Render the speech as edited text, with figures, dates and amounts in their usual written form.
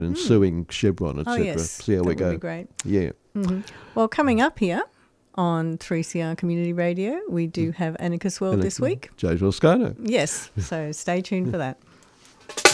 and suing Chevron, etc. Oh, yes. See how we go. That would be great. Yeah. Well, coming up here on 3CR Community Radio, we do have Anarchist World this week. Joe Toscano. Yes, so stay tuned for that.